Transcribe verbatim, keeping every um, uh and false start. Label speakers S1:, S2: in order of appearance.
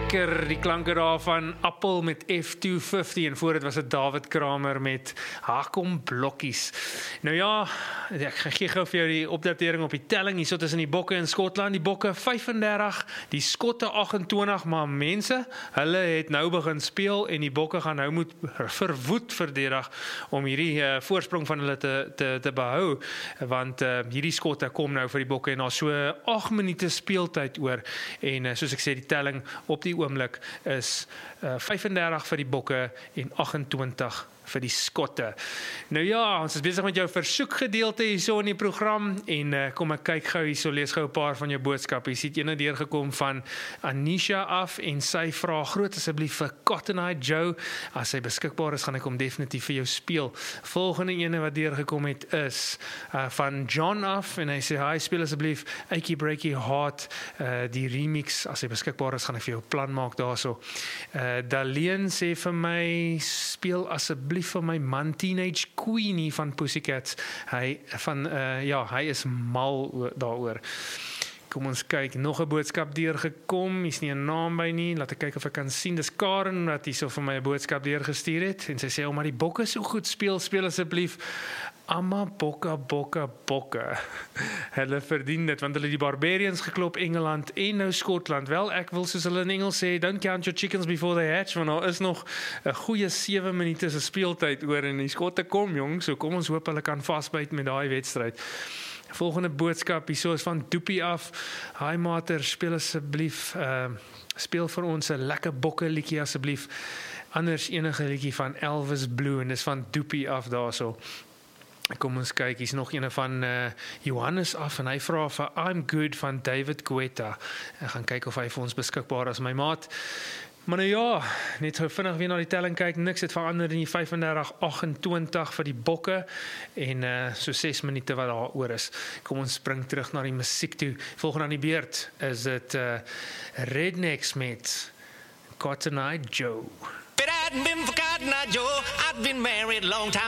S1: lekker die klanke daar van Appel met F twee vyftig en voor dit was dit David Kramer met Hakom Blokkies. Nou ja, ek gee gou vir jou die opdatering op die telling hierso tussen die bokke in Skotland. Die bokke vyf en dertig, die Skotte agt en twintig, maar mense, hulle het nou begin speel en die bokke gaan nou moet verwoed verdedig om hierdie uh, voorsprong van hulle te te te behou, want uh, hierdie Skotte kom nou vir die bokke en daar so agt minute speeltyd oor en uh, soos ek sê die telling op die oomblik is uh, vyf en dertig vir die bokke en agt en twintig vir die Skotte. Nou ja, ons is besig met jou versoekgedeelte hierso in die program en uh, kom ek kyk gou hierso, lees gou 'n paar van jou boodskappe. Jy sien ene deurgekom van Anisha af en sy vra groot asseblief vir Cotton Eye Joe. As hy beskikbaar is, gaan ek hom definitief vir jou speel. Volgende ene wat deurgekom het is uh, van John af en hy sê hi, speel asseblief Achy Breaky Heart, uh, die remix. As hy beskikbaar is, gaan ek vir jou plan maak daarso. Uh, Daleen sê vir my speel asseblief vir my man Teenage Queenie van Pussycats. Hy van uh, ja, hy is mal daaroor. Kom ons kyk, nog 'n boodskap deurgekom. Hier's nie 'n naam by nie. Laat ek kyk of ek kan sien. Dis Karen wat hierso vir my 'n boodskap deurgestuur het en sy sê omdat die bokke so goed speel, speel asseblief Amma Bokka Bokka Bokka. Hulle verdien dit want hulle die Barbarians geklop, Engeland en nou Skotland. Wel, ek wil soos hulle in Engels sê, don't count your chickens before they hatch, want daar is nog 'n goeie sewe minute se speeltyd oor en die Skotte kom jong, so kom ons hoop hulle kan vasbyt met daai wedstryd. Volgende boodskap hierso is van Doopie af. Hi mater, speel asseblief uh, speel vir ons 'n lekker bokke liedjie asseblief. Anders enige liedjie van Elvis Blue en dis van Doopie af daarso. Kom ons kyk, hier's nog een van uh, Johannes af en hy vra vir I'm Good van David Guetta. Ek gaan kyk of hy vir ons beskikbaar is, my maat. Maar nou ja, net so vinnig weer na die telling kyk, niks het verander in die vyf en dertig agt en twintig vir die bokke en uh, so ses minute wat daar oor is. Kom ons spring terug na die musiek toe. Volgende aan die beurt is dit uh, Rednecks met Cotton Eye Joe.
S2: But I hadn't been for Cotton Eye Joe, I'd been married a long time